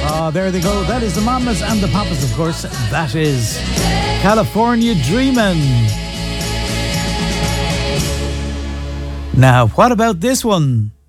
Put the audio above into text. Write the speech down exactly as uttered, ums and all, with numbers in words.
Ah, there they go. That is the Mamas and the Papas, of course. That is California Dreamin'. Now, what about this one?